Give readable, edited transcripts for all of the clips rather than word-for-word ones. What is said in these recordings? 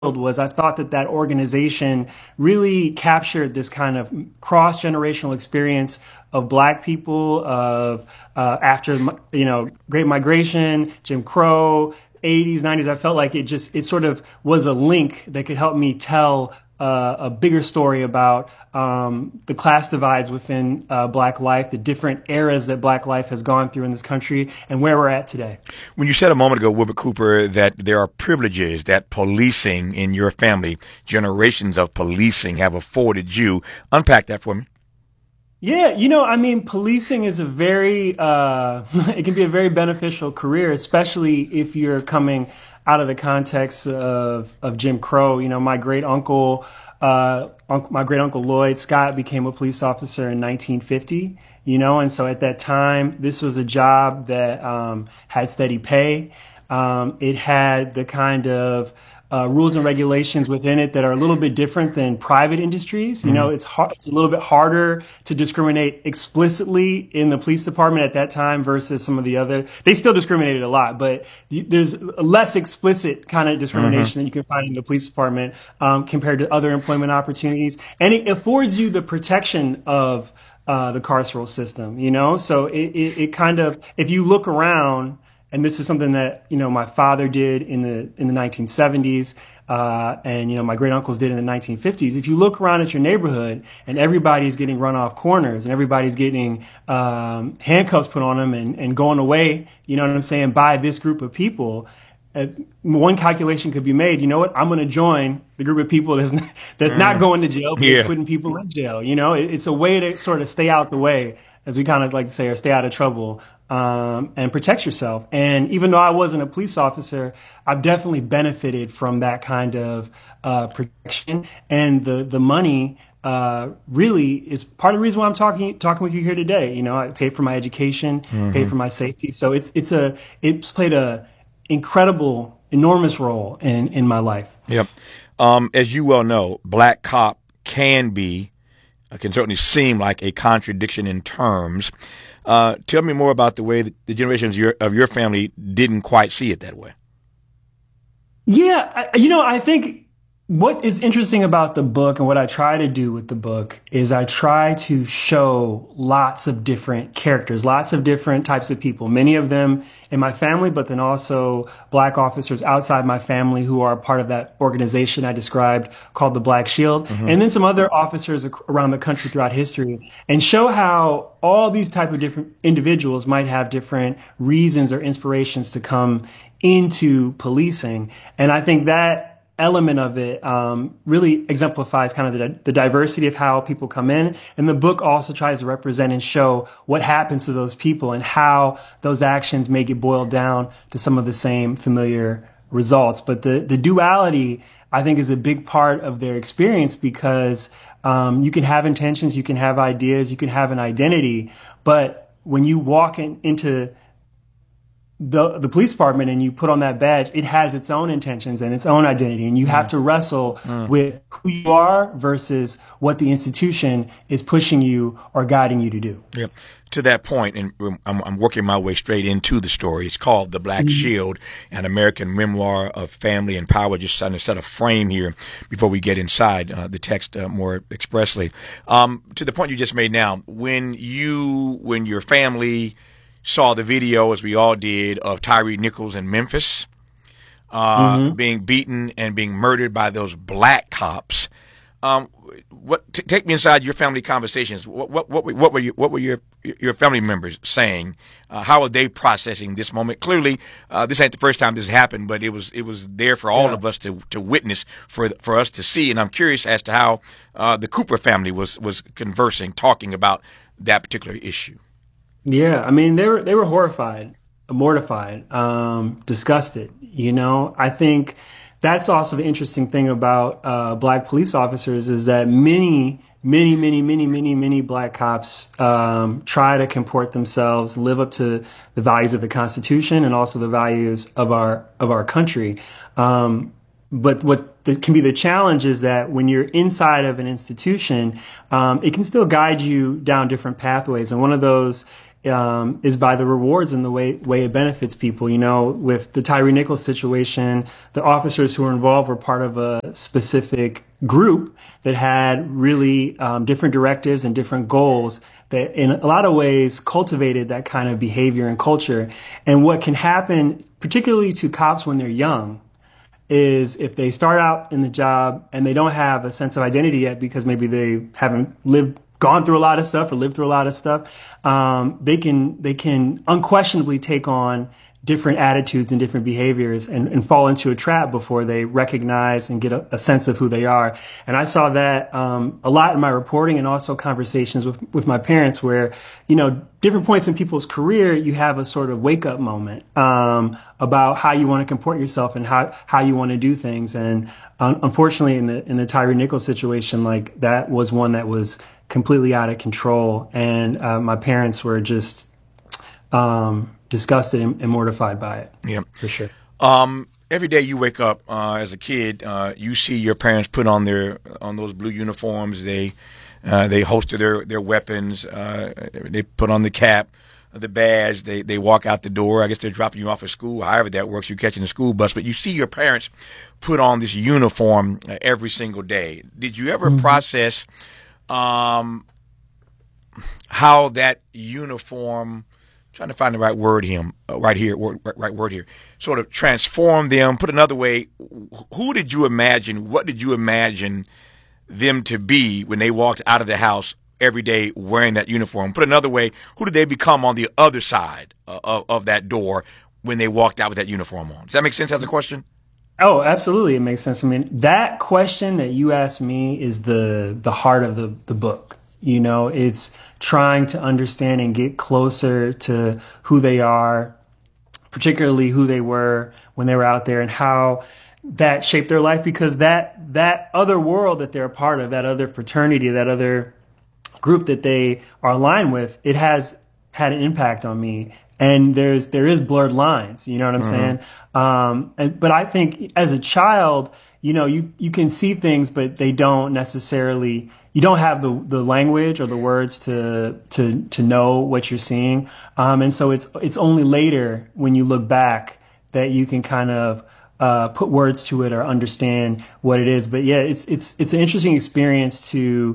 was I thought that that organization really captured this kind of cross-generational experience of Black people of after Great Migration, Jim Crow, 80s, 90s. I felt like it sort of was a link that could help me tell a bigger story about the class divides within Black life, the different eras that Black life has gone through in this country, and where we're at today. When you said a moment ago, Wilbert Cooper, that there are privileges that policing in your family, generations of policing, have afforded you, unpack that for me. Yeah, I mean, policing is a very, it can be a very beneficial career, especially if you're coming out of the context of Jim Crow. My great uncle Lloyd Scott became a police officer in 1950. And so at that time, this was a job that had steady pay. It had the kind of rules and regulations within it that are a little bit different than private industries. It's a little bit harder to discriminate explicitly in the police department at that time versus some of the other. They still discriminated a lot, but there's a less explicit kind of discrimination that you can find in the police department compared to other employment opportunities, and it affords you the protection of the carceral system. So it kind of, if you look around. And this is something that, my father did in the 1970s, and, my great uncles did in the 1950s. If you look around at your neighborhood and everybody's getting run off corners and everybody's getting handcuffs put on them and going away, you know what I'm saying, by this group of people, one calculation could be made. You know what? I'm going to join the group of people that's not going to jail, but is putting people in jail. It's a way to sort of stay out the way, as we kind of like to say, or stay out of trouble, and protect yourself. And even though I wasn't a police officer, I've definitely benefited from that kind of protection. And the money really is part of the reason why I'm talking with you here today. I paid for my education, paid for my safety. So it's played a incredible, enormous role in my life. Yep. As you well know, Black cop can certainly seem like a contradiction in terms. Tell me more about the way that the generations of your family didn't quite see it that way. Yeah, I think what is interesting about the book and what I try to do with the book is I try to show lots of different characters, lots of different types of people, many of them in my family, but then also Black officers outside my family who are part of that organization I described called the Black Shield, and then some other officers around the country throughout history, and show how all these type of different individuals might have different reasons or inspirations to come into policing. And I think that element of it really exemplifies kind of the diversity of how people come in. And the book also tries to represent and show what happens to those people and how those actions may get boiled down to some of the same familiar results. But the duality, I think, is a big part of their experience because you can have intentions, you can have ideas, you can have an identity. But when you walk into the police department and you put on that badge, it has its own intentions and its own identity. And you have to wrestle with who you are versus what the institution is pushing you or guiding you to do. Yeah. To that point, and I'm working my way straight into the story. It's called The Black Shield, an American memoir of family and power. Just trying to set a frame here before we get inside the text more expressly. To the point you just made now, when your family saw the video, as we all did, of Tyree Nichols in Memphis, being beaten and being murdered by those Black cops. Take me inside your family conversations. What were your family members saying? How are they processing this moment? Clearly, this ain't the first time this happened, but it was there for all of us to witness, for us to see. And I'm curious as to how the Cooper family was conversing, talking about that particular issue. Yeah, I mean, they were horrified, mortified, disgusted. I think that's also the interesting thing about Black police officers is that many Black cops try to comport themselves, live up to the values of the Constitution and also the values of our country. But what can be the challenge is that when you're inside of an institution, it can still guide you down different pathways. And one of those is by the rewards and the way it benefits people. You know, with the Tyree Nichols situation, the officers who were involved were part of a specific group that had really different directives and different goals that in a lot of ways cultivated that kind of behavior and culture. And what can happen, particularly to cops when they're young, is if they start out in the job and they don't have a sense of identity yet because maybe they haven't gone through a lot of stuff or lived through a lot of stuff, they can unquestionably take on different attitudes and different behaviors and fall into a trap before they recognize and get a sense of who they are. And I saw that a lot in my reporting and also conversations with my parents where, you know, different points in people's career, you have a sort of wake up moment about how you want to comport yourself and how you want to do things. And unfortunately, in the Tyree Nichols situation, like that was one that was completely out of control. And my parents were just disgusted and mortified by it. Yeah, for sure. Every day you wake up as a kid, you see your parents put on those blue uniforms. They holster their weapons. They put on the cap, the badge. They walk out the door. I guess they're dropping you off at school. However that works, you're catching the school bus. But you see your parents put on this uniform every single day. Did you ever process how that uniform, trying to find the right word here, right word here, sort of transform them? Put another way, who did you imagine, what did you imagine them to be when they walked out of the house every day wearing that uniform? Put another way, who did they become on the other side of that door when they walked out with that uniform on? Does that make sense as a question? Oh, absolutely. It makes sense. I mean, that question that you asked me is the heart of the book. You know, it's trying to understand and get closer to who they are, particularly who they were when they were out there and how that shaped their life, because that other world that they're a part of, that other fraternity, that other group that they are aligned with, it has had an impact on me. And there is blurred lines, you know what I'm saying? But I think as a child, you know, you can see things, but they don't necessarily, you don't have the language or the words to know what you're seeing. And so it's only later when you look back that you can kind of put words to it or understand what it is. But yeah, it's an interesting experience to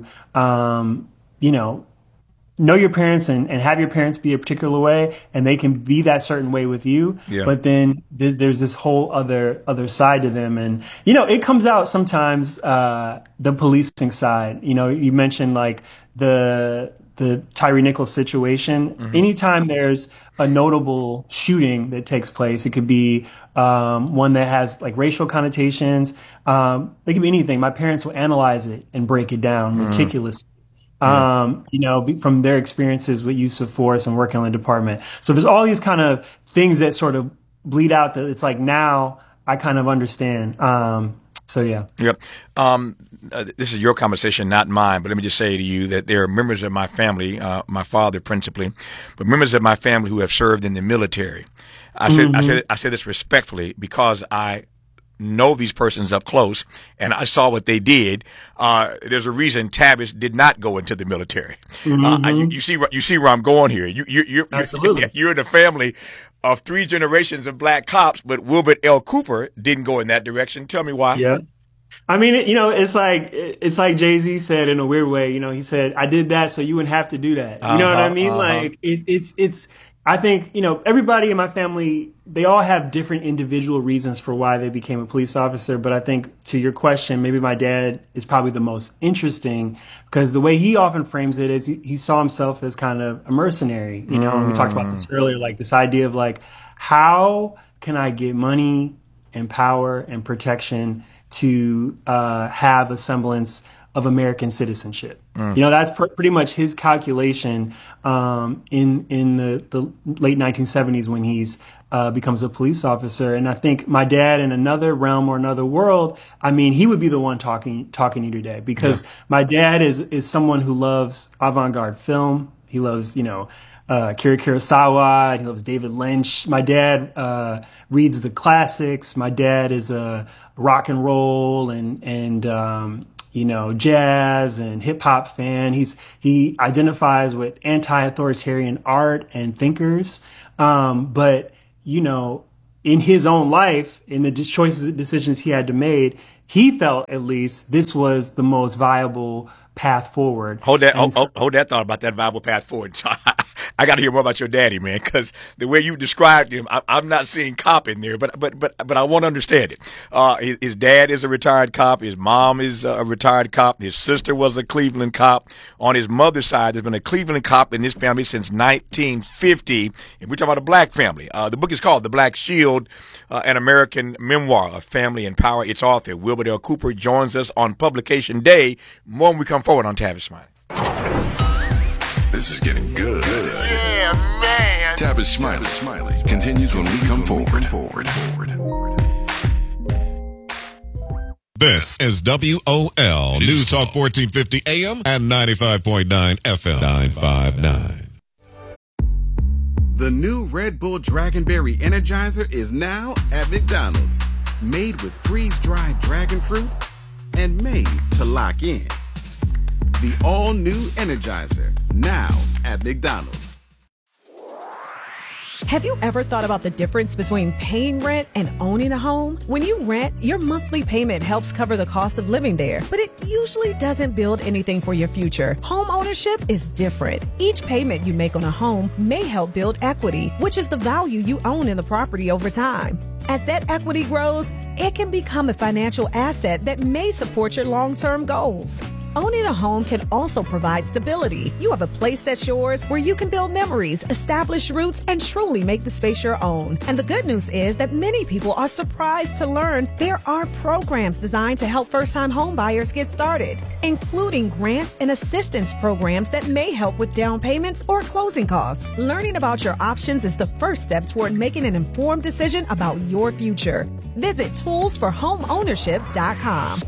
know your parents and have your parents be a particular way, and they can be that certain way with you. Yeah. But then there's this whole other side to them. And, you know, it comes out sometimes, the policing side. You know, you mentioned like the Tyree Nichols situation. Anytime there's a notable shooting that takes place, it could be one that has like racial connotations. It could be anything. My parents will analyze it and break it down meticulously. You know, from their experiences with use of force and working in the department. So there's all these kind of things that sort of bleed out that it's like, now I kind of understand. So yeah. Yep. This is your conversation, not mine, but let me just say to you that there are members of my family, my father principally, but members of my family who have served in the military. I say this respectfully because I know these persons up close, and I saw what they did. There's a reason Tabish did not go into the military. You see where I'm going here. You're in a family of 3 generations of black cops, but Wilbert L. Cooper didn't go in that direction. Tell me why. Yeah. I mean, you know, it's like Jay-Z said in a weird way. You know, he said, "I did that so you wouldn't have to do that." You know what I mean? Like it's. I think, you know, everybody in my family, they all have different individual reasons for why they became a police officer. But I think to your question, maybe my dad is probably the most interesting, because the way he often frames it is he saw himself as kind of a mercenary, you know, and we talked about this earlier, like this idea of like, how can I get money and power and protection to have a semblance of American citizenship? You know, that's pretty much his calculation in the late 1970s when he's becomes a police officer. And I think my dad, in another realm or another world, I mean, he would be the one talking to you today, because my dad is someone who loves avant-garde film. He loves, you know, Akira Kurosawa. He loves David Lynch. My dad reads the classics. My dad is a rock and roll and jazz and hip hop fan. He identifies with anti-authoritarian art and thinkers. But in his own life, in the choices and decisions he had to make, he felt at least this was the most viable path forward. Hold that thought about that viable path forward. I got to hear more about your daddy, man, because the way you described him, I'm not seeing cop in there, but I want to understand it. His dad is a retired cop. His mom is a retired cop. His sister was a Cleveland cop. On his mother's side, there's been a Cleveland cop in his family since 1950, and we're talking about a black family. The book is called The Black Shield, an American memoir of family and power. Its author, Wilbert L. Cooper, joins us on publication day. More when we come forward on Tavis Smiley. This is getting good. Yeah, man. Tavis Smiley continues when we come forward. This is WOL News Talk 1450 AM and 95.9 FM 959. The new Red Bull Dragonberry Energizer is now at McDonald's. Made with freeze-dried dragon fruit and made to lock in. The all-new Energizer, now at McDonald's. Have you ever thought about the difference between paying rent and owning a home? When you rent, your monthly payment helps cover the cost of living there, but it usually doesn't build anything for your future. Home ownership is different. Each payment you make on a home may help build equity, which is the value you own in the property over time. As that equity grows, it can become a financial asset that may support your long-term goals. Owning a home can also provide stability. You have a place that's yours where you can build memories, establish roots, and truly make the space your own. And the good news is that many people are surprised to learn there are programs designed to help first-time home buyers get started, including grants and assistance programs that may help with down payments or closing costs. Learning about your options is the first step toward making an informed decision about your future. Visit toolsforhomeownership.com.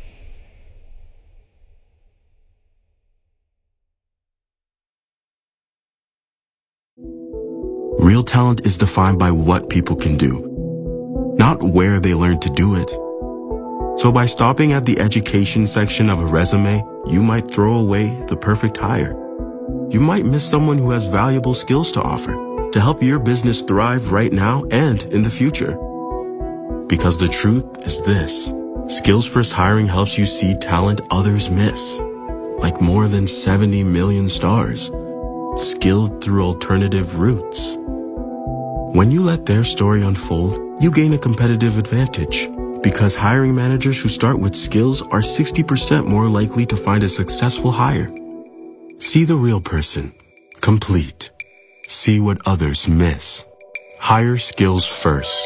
Real talent is defined by what people can do, not where they learn to do it. So by stopping at the education section of a resume, you might throw away the perfect hire. You might miss someone who has valuable skills to offer to help your business thrive right now and in the future. Because the truth is this: Skills First Hiring helps you see talent others miss, like more than 70 million stars, skilled through alternative routes. When you let their story unfold, you gain a competitive advantage, because hiring managers who start with skills are 60% more likely to find a successful hire. See the real person. Complete. See what others miss. Hire skills first.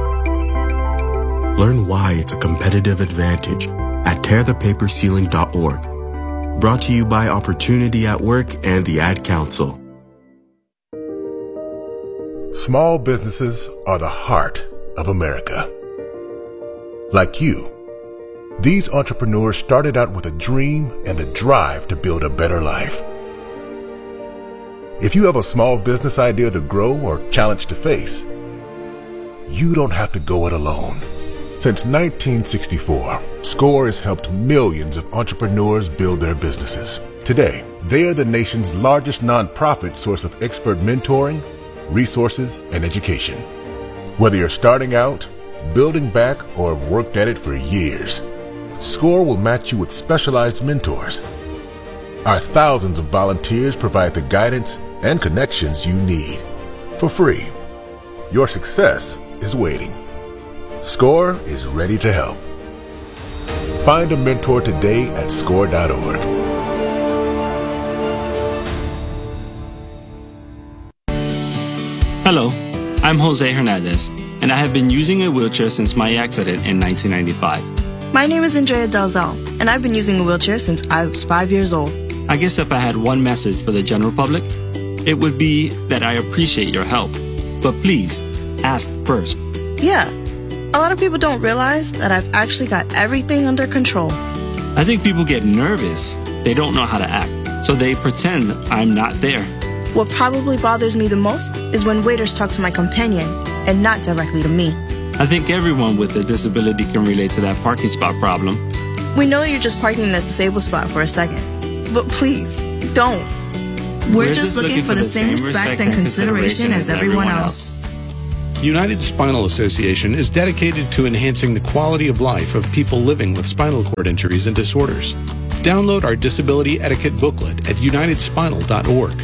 Learn why it's a competitive advantage at tearthepaperceiling.org. Brought to you by Opportunity at Work and the Ad Council. Small businesses are the heart of America. Like you, these entrepreneurs started out with a dream and the drive to build a better life. If you have a small business idea to grow or challenge to face, you don't have to go it alone. Since 1964, SCORE has helped millions of entrepreneurs build their businesses. Today, they are the nation's largest nonprofit source of expert mentoring, resources, and education. Whether you're starting out, building back, or have worked at it for years, SCORE will match you with specialized mentors. Our thousands of volunteers provide the guidance and connections you need for free. Your success is waiting. SCORE is ready to help. Find a mentor today at SCORE.org. Hello, I'm Jose Hernandez, and I have been using a wheelchair since my accident in 1995. My name is Andrea Dalzell, and I've been using a wheelchair since I was 5 years old. I guess if I had one message for the general public, it would be that I appreciate your help, but please, ask first. Yeah, a lot of people don't realize that I've actually got everything under control. I think people get nervous. They don't know how to act, so they pretend I'm not there. What probably bothers me the most is when waiters talk to my companion and not directly to me. I think everyone with a disability can relate to that parking spot problem. We know you're just parking in the disabled spot for a second, but please, don't. We're just looking for the same respect and consideration as everyone else. United Spinal Association is dedicated to enhancing the quality of life of people living with spinal cord injuries and disorders. Download our disability etiquette booklet at unitedspinal.org.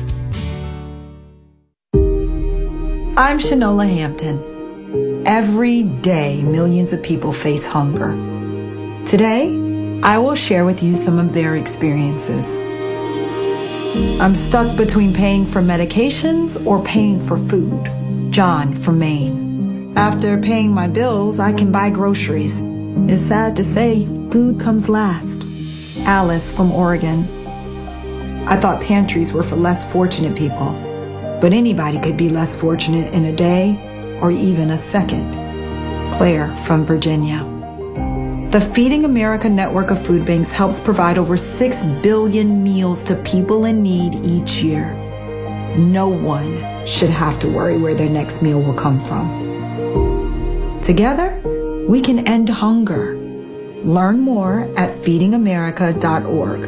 I'm Shanola Hampton. Every day, millions of people face hunger. Today, I will share with you some of their experiences. I'm stuck between paying for medications or paying for food. John from Maine. After paying my bills, I can buy groceries. It's sad to say, food comes last. Alice from Oregon. I thought pantries were for less fortunate people, but anybody could be less fortunate in a day or even a second. Claire from Virginia. The Feeding America network of food banks helps provide over 6 billion meals to people in need each year. No one should have to worry where their next meal will come from. Together, we can end hunger. Learn more at feedingamerica.org.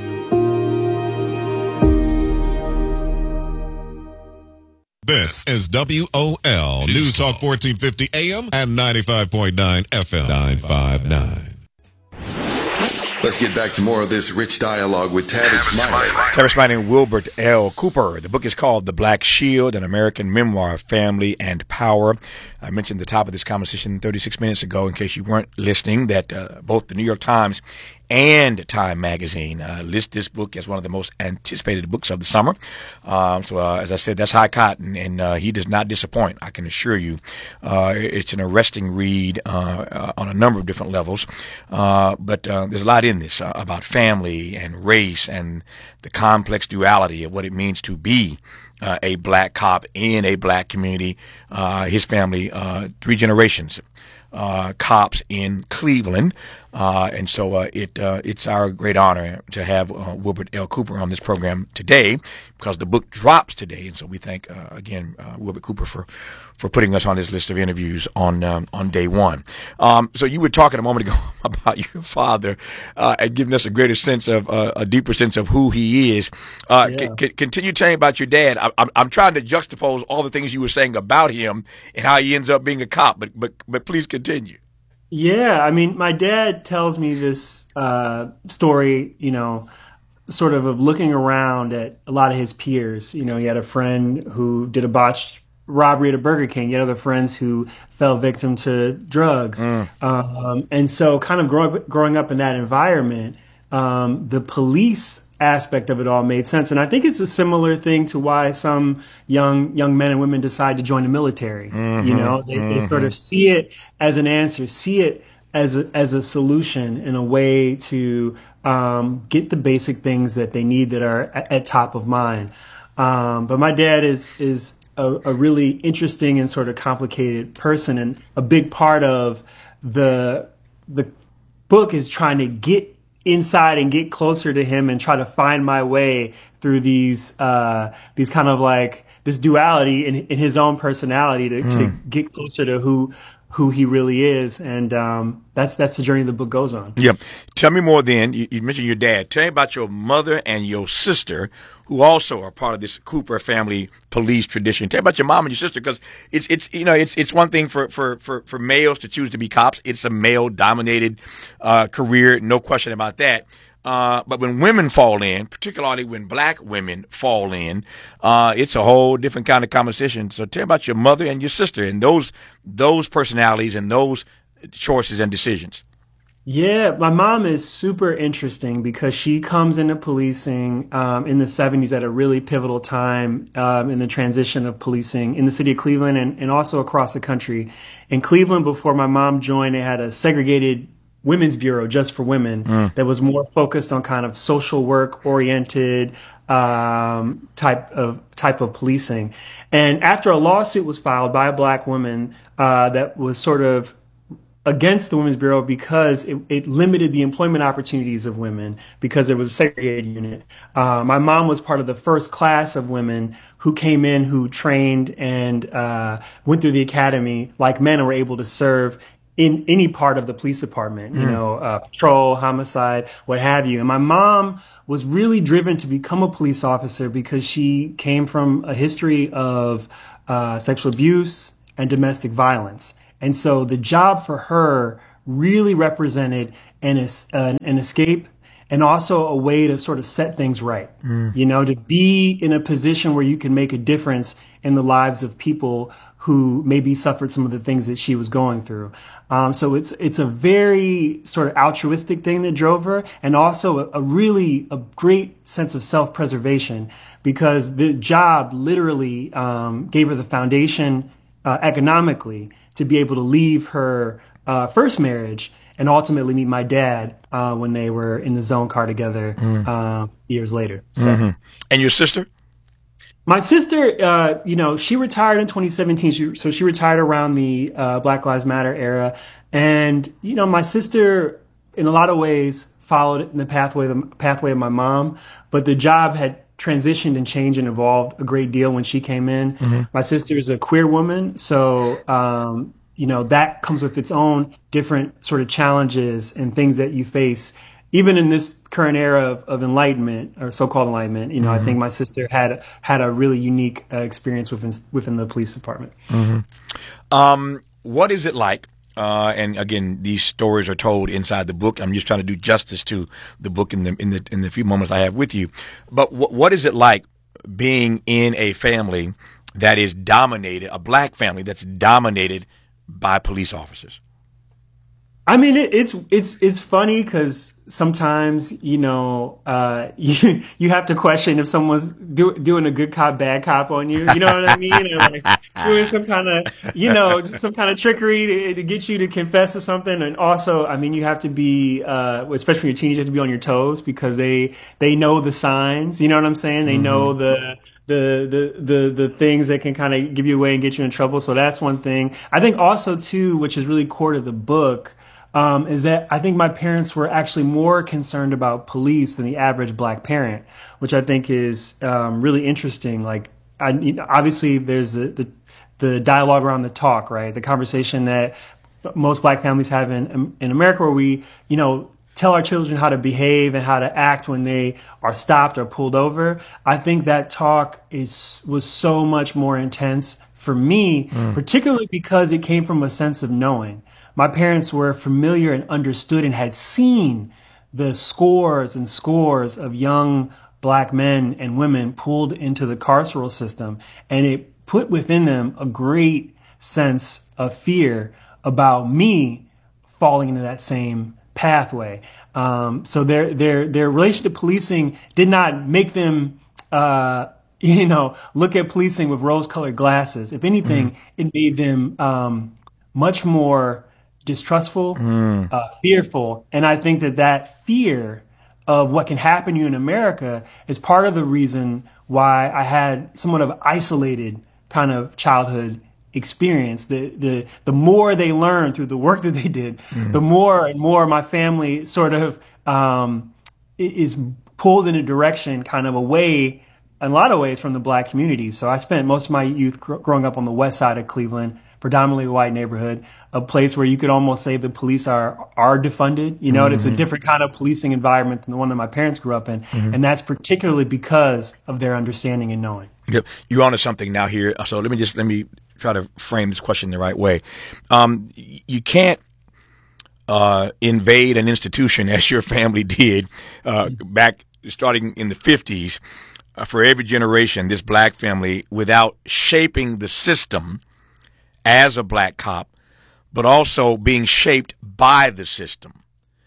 This is WOL News Talk 1450 AM and 95.9 FM 959. Let's get back to more of this rich dialogue with Tavis Smiley. Tavis Smiley and Wilbert L. Cooper. The book is called The Black Shield, an American Memoir of Family and Power. I mentioned at the top of this conversation 36 minutes ago, in case you weren't listening, that both the New York Times and Time Magazine list this book as one of the most anticipated books of the summer. As I said, that's high cotton, and he does not disappoint, I can assure you. It's an arresting read on a number of different levels, but there's a lot in this about family and race and the complex duality of what it means to be a black cop in a black community. His family, 3 generations, cops in Cleveland. It's our great honor to have Wilbert L. Cooper on this program today, because the book drops today. And so we thank, again, Wilbert Cooper for putting us on this list of interviews on day one. So you were talking a moment ago about your father, and giving us a greater sense of, a deeper sense of who he is. Continue telling about your dad. I'm trying to juxtapose all the things you were saying about him and how he ends up being a cop, but please continue. Yeah, I mean, my dad tells me this story, sort of looking around at a lot of his peers. He had a friend who did a botched robbery at a Burger King. He had other friends who fell victim to drugs. And so kind of growing up in that environment, the police aspect of it all made sense. And I think it's a similar thing to why some young men and women decide to join the military. They sort of see it as an answer, see it as a solution in a way to get the basic things that they need that are at top of mind. But my dad is a really interesting and sort of complicated person, and a big part of the book is trying to get inside and get closer to him and try to find my way through these kind of like this duality in his own personality to get closer to who he really is. And that's the journey the book goes on. Yeah. Tell me more then. You mentioned your dad. Tell me about your mother and your sister, who also are part of this Cooper family police tradition. Tell me about your mom and your sister, because it's one thing for males to choose to be cops. It's a male dominated career, no question about that. But when women fall in, particularly when black women fall in, it's a whole different kind of conversation. So tell me about your mother and your sister and those personalities and those choices and decisions. Yeah, my mom is super interesting because she comes into policing in the 70s at a really pivotal time in the transition of policing in the city of Cleveland and also across the country. In Cleveland, before my mom joined, they had a segregated women's bureau just for women that was more focused on kind of social work oriented type of policing. And after a lawsuit was filed by a black woman that was sort of against the Women's Bureau because it limited the employment opportunities of women because there was a segregated unit. My mom was part of the first class of women who came in, who trained and went through the academy like men and were able to serve in any part of the police department, patrol, homicide, what have you. And my mom was really driven to become a police officer because she came from a history of sexual abuse and domestic violence. And so the job for her really represented an escape and also a way to sort of set things right, to be in a position where you can make a difference in the lives of people who maybe suffered some of the things that she was going through. So it's a very sort of altruistic thing that drove her, and also a great sense of self-preservation, because the job literally gave her the foundation economically to be able to leave her first marriage and ultimately meet my dad when they were in the zone car together years later. So. And your sister? My sister, she retired in 2017. So she retired around the Black Lives Matter era. And, my sister, in a lot of ways, followed in the pathway of my mom. But the job had transitioned and changed and evolved a great deal when she came in. My sister is a queer woman. So, that comes with its own different sort of challenges and things that you face. Even in this current era of enlightenment, or so-called enlightenment, I think my sister had a really unique experience within the police department. What is it like? And again, these stories are told inside the book. I'm just trying to do justice to the book in the few moments I have with you. But what is it like being in a family that is dominated, a black family that's dominated by police officers? I mean, it's funny because sometimes, you have to question if someone's doing a good cop, bad cop on you. You know what I mean? Or like doing some kind of trickery to get you to confess to something. And also, I mean, you have to be, especially when you're a teenager, you have to be on your toes because they know the signs. You know what I'm saying? They know the things that can kind of give you away and get you in trouble. So that's one thing. I think also too, which is really core to the book, is that I think my parents were actually more concerned about police than the average black parent, which I think is really interesting. Like, obviously, there's the dialogue around the talk, right? The conversation that most black families have in America, where we, tell our children how to behave and how to act when they are stopped or pulled over. I think that talk was so much more intense for me, particularly because it came from a sense of knowing. My parents were familiar and understood and had seen the scores and scores of young black men and women pulled into the carceral system. And it put within them a great sense of fear about me falling into that same pathway. So their relation to policing did not make them, look at policing with rose-colored glasses. If anything, it made them much more distrustful, fearful. And I think that fear of what can happen to you in America is part of the reason why I had somewhat of isolated kind of childhood experience. The more they learned through the work that they did, the more and more my family sort of is pulled in a direction kind of away in a lot of ways from the black community. So I spent most of my youth growing up on the west side of Cleveland, predominantly a white neighborhood, a place where you could almost say the police are defunded. It's a different kind of policing environment than the one that my parents grew up in. And that's particularly because of their understanding and knowing. Yep. You're onto something now here. So let me try to frame this question the right way. You can't invade an institution as your family did back starting in the 50s for every generation, this black family, without shaping the system as a black cop, but also being shaped by the system.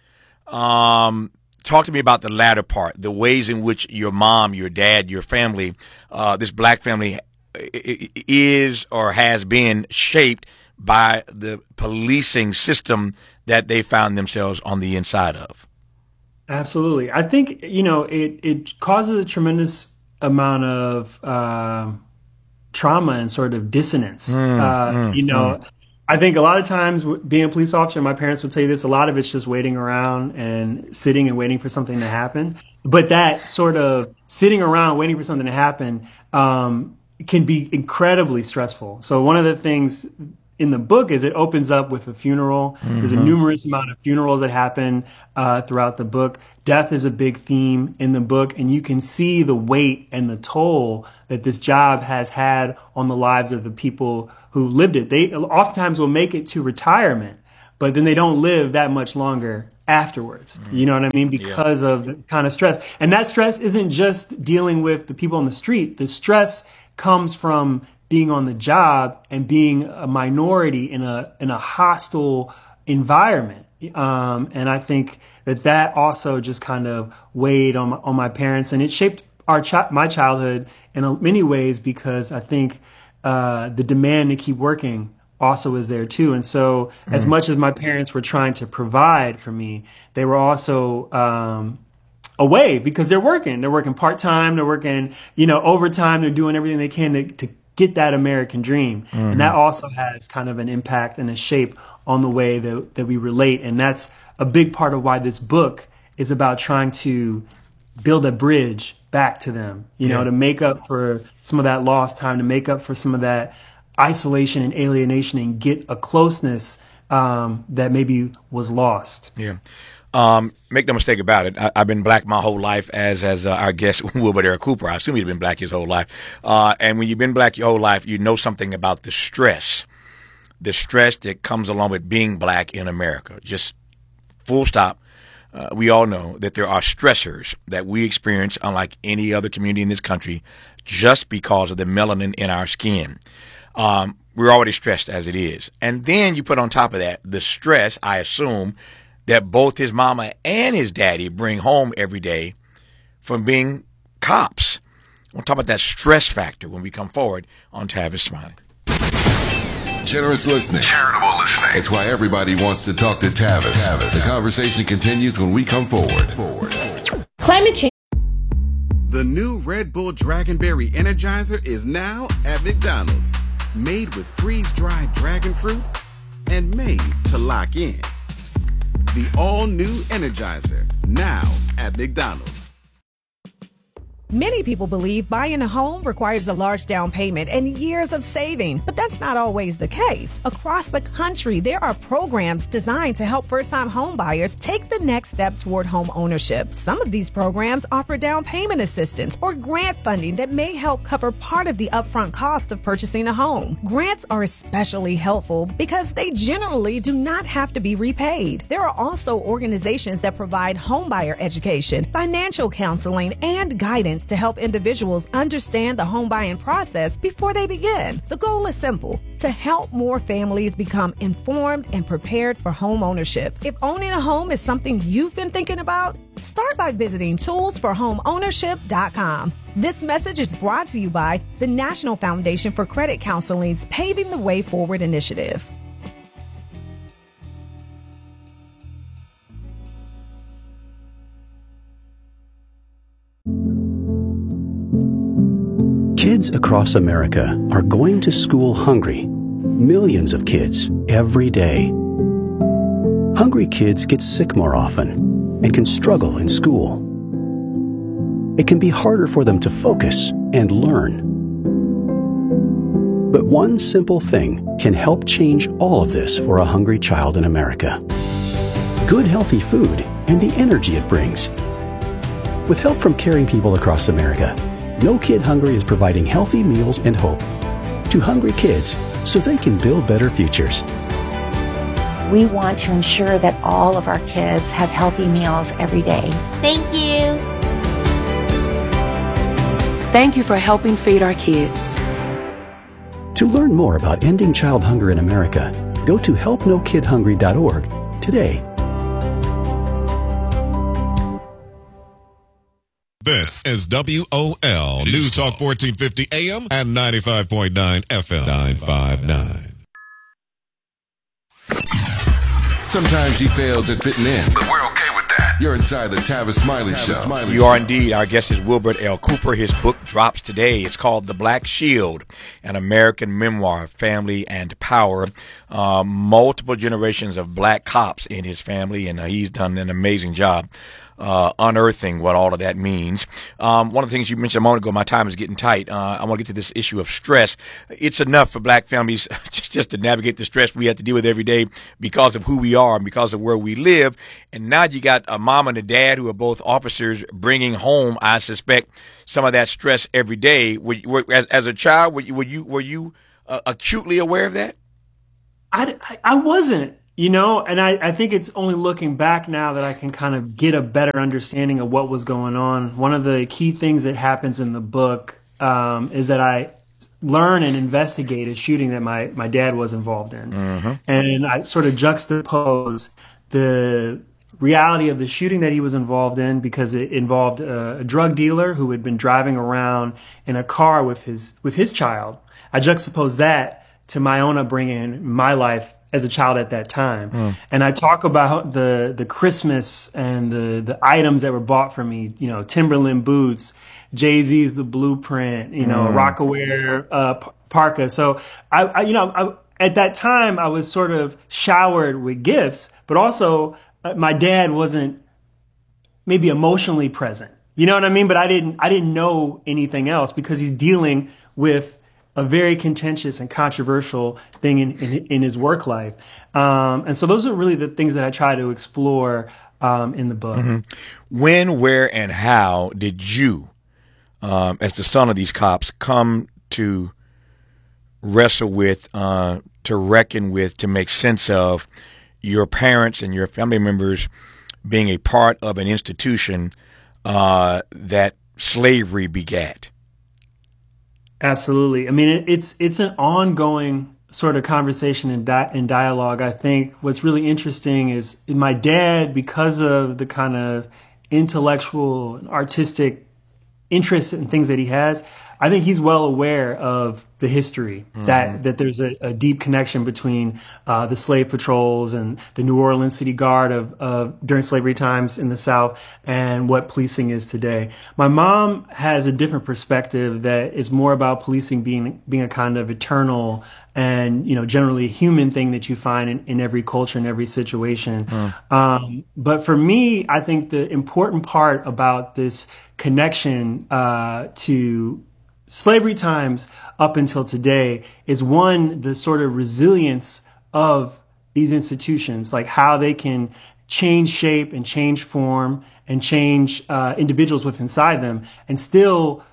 Talk to me about the latter part, the ways in which your mom, your dad, your family, this black family is or has been shaped by the policing system that they found themselves on the inside of. Absolutely. I think, it causes a tremendous amount of trauma and sort of dissonance. I think a lot of times being a police officer, my parents would say this, a lot of it's just waiting around and sitting and waiting for something to happen. But that sort of sitting around waiting for something to happen can be incredibly stressful. So one of the things in the book is it opens up with a funeral. There's a numerous amount of funerals that happen throughout the book. Death is a big theme in the book, and you can see the weight and the toll that this job has had on the lives of the people who lived it. They oftentimes will make it to retirement, but then they don't live that much longer afterwards. You know what I mean? Because of the kind of stress. And that stress isn't just dealing with the people on the street. The stress comes from being on the job and being a minority in a hostile environment. And I think that also just kind of weighed on my parents, and it shaped my childhood in many ways, because I think the demand to keep working also is there too. And so as much as my parents were trying to provide for me, they were also away, because they're working part-time, they're working, overtime, they're doing everything they can to get that American dream. And that also has kind of an impact and a shape on the way that we relate. And that's a big part of why this book is about trying to build a bridge back to them, to make up for some of that lost time, to make up for some of that isolation and alienation, and get a closeness that maybe was lost. Yeah. Make no mistake about it. I've been black my whole life, as our guest Wilbert L. Cooper. I assume he's been black his whole life. And when you've been black your whole life, you know something about the stress that comes along with being black in America. Just full stop. We all know that there are stressors that we experience unlike any other community in this country, just because of the melanin in our skin. We're already stressed as it is. And then you put on top of that the stress, I assume, that both his mama and his daddy bring home every day from being cops. We'll talk about that stress factor when we come forward on Tavis Smiley. Generous listening. Charitable listening. It's why everybody wants to talk to Tavis. The conversation continues when we come forward. Climate change. The new Red Bull Dragonberry Energizer is now at McDonald's. Made with freeze-dried dragon fruit and made to lock in. The all-new Energizer, now at McDonald's. Many people believe buying a home requires a large down payment and years of saving, but that's not always the case. Across the country, there are programs designed to help first-time home buyers take the next step toward home ownership. Some of these programs offer down payment assistance or grant funding that may help cover part of the upfront cost of purchasing a home. Grants are especially helpful because they generally do not have to be repaid. There are also organizations that provide homebuyer education, financial counseling, and guidance to help individuals understand the home buying process before they begin. The goal is simple: to help more families become informed and prepared for home ownership. If owning a home is something you've been thinking about, start by visiting toolsforhomeownership.com. This message is brought to you by the National Foundation for Credit Counseling's Paving the Way Forward initiative. Kids across America are going to school hungry. Millions of kids every day. Hungry kids get sick more often and can struggle in school. It can be harder for them to focus and learn. But one simple thing can help change all of this for a hungry child in America. Good, healthy food and the energy it brings. With help from caring people across America, No Kid Hungry is providing healthy meals and hope to hungry kids so they can build better futures. We want to ensure that all of our kids have healthy meals every day. Thank you. Thank you for helping feed our kids. To learn more about ending child hunger in America, go to helpnokidhungry.org today. This is WOL News Talk 1450 AM and 95.9 FM 959. Sometimes he fails at fitting in, but we're okay with that. You're inside the Tavis Smiley Show. You are indeed. Our guest is Wilbert L. Cooper. His book drops today. It's called The Black Shield, an American memoir of family and power. Multiple generations of black cops in his family, and he's done an amazing job. unearthing what all of that means. One of the things you mentioned a moment ago, my time is getting tight. I want to get to this issue of stress. It's enough for black families just to navigate the stress we have to deal with every day because of who we are and because of where we live. And now you got a mom and a dad who are both officers bringing home, I suspect, some of that stress every day. As a child, were you acutely aware of that? I wasn't, and I think it's only looking back now that I can kind of get a better understanding of what was going on. One of the key things that happens in the book is that I learn and investigate a shooting that my dad was involved in. Mm-hmm. And I sort of juxtapose the reality of the shooting that he was involved in because it involved a drug dealer who had been driving around in a car with his child. I juxtapose that to my own upbringing, my life as a child at that time. Mm. And I talk about the Christmas and the items that were bought for me, Timberland boots, Jay-Z's The Blueprint, a Rocawear parka. So I at that time I was sort of showered with gifts, but also my dad wasn't maybe emotionally present. You know what I mean? But I didn't know anything else because he's dealing with a very contentious and controversial thing in his work life. And so those are really the things that I try to explore in the book. Mm-hmm. When, where, and how did you, as the son of these cops, come to wrestle with, to reckon with, to make sense of your parents and your family members being a part of an institution that slavery begat? Absolutely. I mean, it's an ongoing sort of conversation and dialogue. I think what's really interesting is my dad, because of the kind of intellectual and artistic interests and things that he has, I think he's well aware of the history, that there's a deep connection between the slave patrols and the New Orleans City Guard of during slavery times in the South and what policing is today. My mom has a different perspective that is more about policing being a kind of eternal and generally human thing that you find in every culture, in every situation. But for me, I think the important part about this connection to slavery times up until today is one, the sort of resilience of these institutions, like how they can change shape and change form and change individuals within inside them and still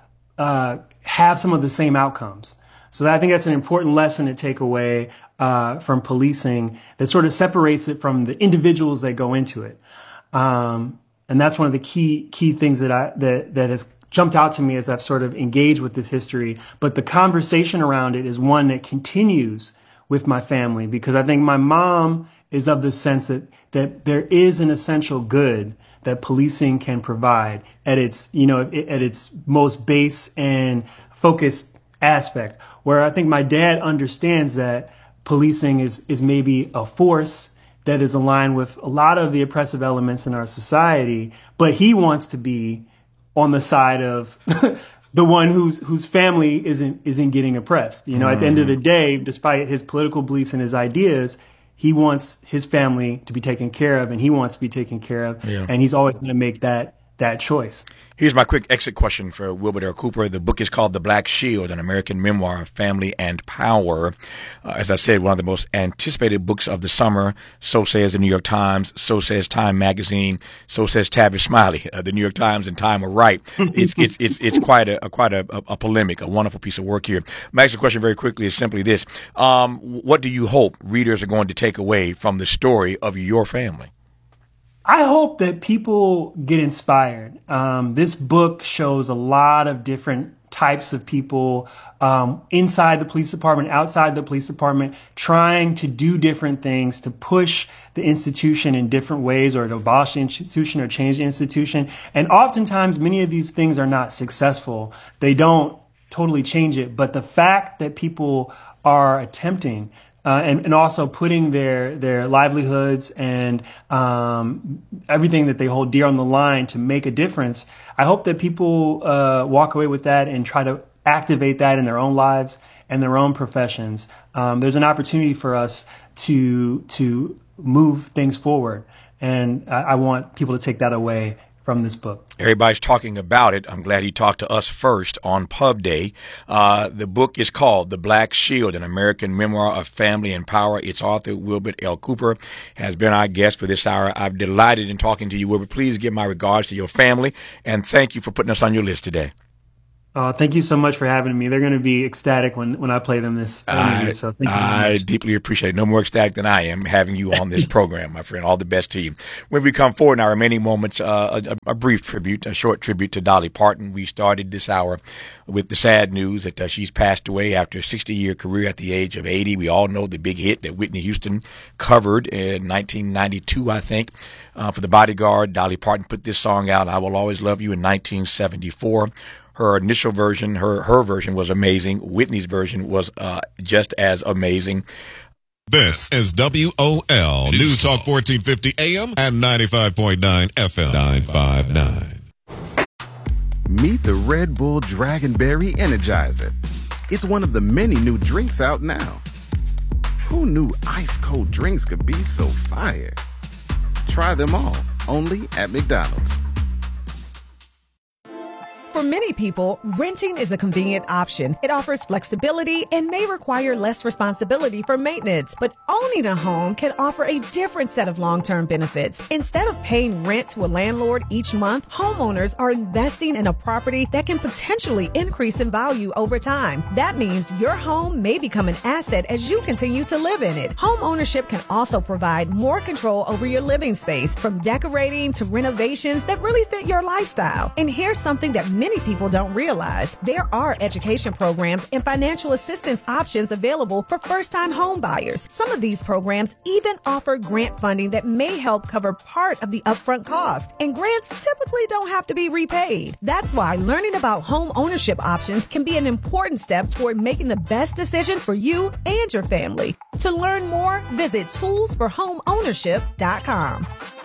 have some of the same outcomes. So I think that's an important lesson to take away from policing that sort of separates it from the individuals that go into it. And that's one of the key things that has jumped out to me as I've sort of engaged with this history. But the conversation around it is one that continues with my family, because I think my mom is of the sense that there is an essential good that policing can provide at its, at its most base and focused aspect, where I think my dad understands that policing is maybe a force that is aligned with a lot of the oppressive elements in our society, but he wants to be on the side of the one whose family isn't getting oppressed. At the end of the day, despite his political beliefs and his ideas, he wants his family to be taken care of, and he wants to be taken care of, and he's always going to make that choice. Here's my quick exit question for Wilbert L. Cooper. The book is called The Black Shield, an American memoir of family and power. As I said, one of the most anticipated books of the summer. So says the New York Times. So says Time Magazine. So says Tavis Smiley. The New York Times and Time are right. It's quite a polemic, a wonderful piece of work here. My exit question very quickly is simply this. What do you hope readers are going to take away from the story of your family? I hope that people get inspired. This book shows a lot of different types of people inside the police department, outside the police department, trying to do different things to push the institution in different ways, or to abolish the institution or change the institution. And oftentimes, many of these things are not successful. They don't totally change it. But the fact that people are attempting and also putting their livelihoods and everything that they hold dear on the line to make a difference, I hope that people walk away with that and try to activate that in their own lives and their own professions. There's an opportunity for us to move things forward, and I want people to take that away from this book. Everybody's talking about it. I'm glad he talked to us first on Pub Day. The book is called The Black Shield, an American Memoir of Family and Power. Its author, Wilbert L. Cooper, has been our guest for this hour. I'm delighted in talking to you, Wilbert. Please give my regards to your family, and thank you for putting us on your list today. Thank you so much for having me. They're going to be ecstatic when I play them this interview. So thank you very much. I deeply appreciate it. No more ecstatic than I am having you on this program, my friend. All the best to you. When we come forward in our remaining moments, a brief tribute, a short tribute to Dolly Parton. We started this hour with the sad news that she's passed away after a 60-year career at the age of 80. We all know the big hit that Whitney Houston covered in 1992, I think, for The Bodyguard. Dolly Parton put this song out, I Will Always Love You, in 1974. Her initial version, her version was amazing. Whitney's version was just as amazing. This is WOL News Talk 1450 AM and 95.9 FM 959. Meet the Red Bull Dragonberry Energizer. It's one of the many new drinks out now. Who knew ice cold drinks could be so fire? Try them all, only at McDonald's. For many people, renting is a convenient option. It offers flexibility and may require less responsibility for maintenance. But owning a home can offer a different set of long-term benefits. Instead of paying rent to a landlord each month, homeowners are investing in a property that can potentially increase in value over time. That means your home may become an asset as you continue to live in it. Home ownership can also provide more control over your living space, from decorating to renovations that really fit your lifestyle. And here's something that many people don't realize. There are education programs and financial assistance options available for first-time home buyers. Some of these programs even offer grant funding that may help cover part of the upfront cost. And grants typically don't have to be repaid. That's why learning about home ownership options can be an important step toward making the best decision for you and your family. To learn more, visit toolsforhomeownership.com.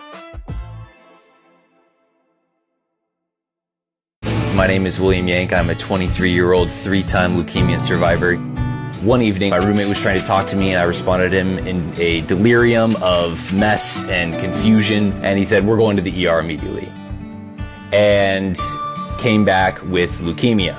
My name is William Yank. I'm a 23-year-old, 3-time leukemia survivor. One evening, my roommate was trying to talk to me, and I responded to him in a delirium of mess and confusion, and he said, "We're going to the ER immediately," and came back with leukemia.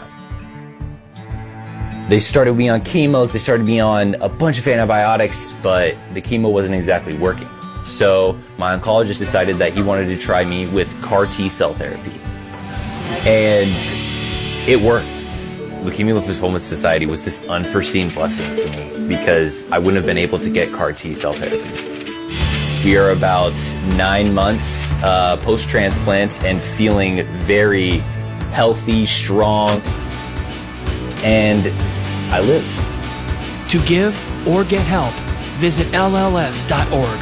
They started me on chemos, they started me on a bunch of antibiotics, but the chemo wasn't exactly working. So my oncologist decided that he wanted to try me with CAR T-cell therapy. And it worked. Leukemia Lymphoma Society was this unforeseen blessing for me because I wouldn't have been able to get CAR T-cell therapy. We are about 9 months post-transplant and feeling very healthy, strong, and I live. To give or get help, visit LLS.org.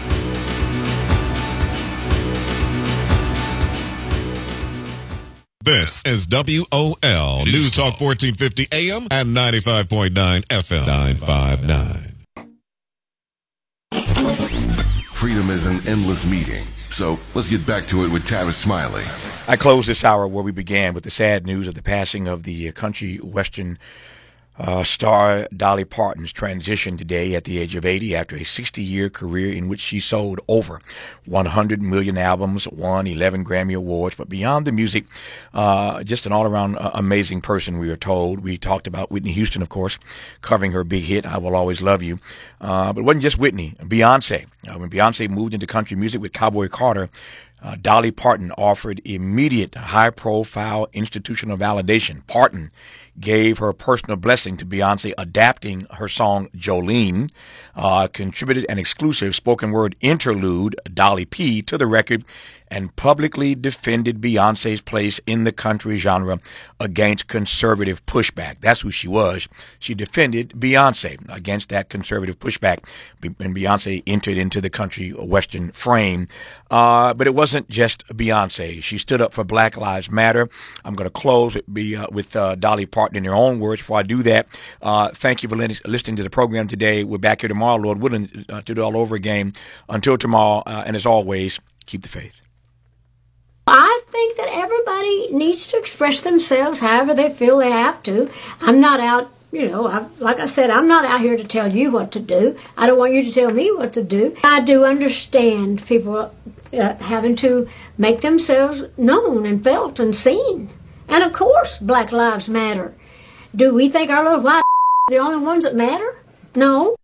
This is WOL News Talk 1450 AM and 95.9 FM 959. Freedom is an endless meeting. So let's get back to it with Tavis Smiley. I close this hour where we began with the sad news of the passing of the country western star Dolly Parton's transition today at the age of 80 after a 60-year career in which she sold over 100 million albums, won 11 Grammy Awards. But beyond the music, just an all-around amazing person, we are told. We talked about Whitney Houston, of course, covering her big hit, I Will Always Love You. But it wasn't just Whitney. Beyonce. When Beyonce moved into country music with Cowboy Carter, Dolly Parton offered immediate high-profile institutional validation. Parton gave her personal blessing to Beyonce, adapting her song Jolene, contributed an exclusive spoken word interlude, Dolly P, to the record, and publicly defended Beyonce's place in the country genre against conservative pushback. That's who she was. She defended Beyonce against that conservative pushback when Beyonce entered into the country western frame. But it wasn't just Beyonce. She stood up for Black Lives Matter. I'm going to close with Dolly Parton in her own words. Before I do that, thank you for listening to the program today. We're back here tomorrow, Lord willing, to do it all over again. Until tomorrow, and as always, keep the faith. I think that everybody needs to express themselves however they feel they have to. I'm not out, like I said, I'm not out here to tell you what to do. I don't want you to tell me what to do. I do understand people having to make themselves known and felt and seen. And of course, Black Lives Matter. Do we think our little white are the only ones that matter? No.